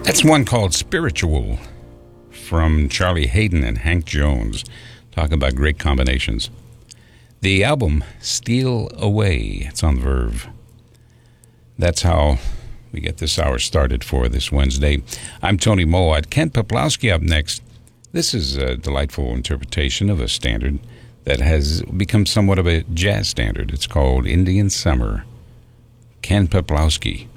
That's one called Spiritual from Charlie Hayden and Hank Jones. Talk about great combinations. The album Steal Away, it's on Verve. That's how we get this hour started for this Wednesday. I'm Tony Mowat. Kent Peplowski up next. This is a delightful interpretation of a standard that has become somewhat of a jazz standard. It's called Indian Summer. Ken Peplowski.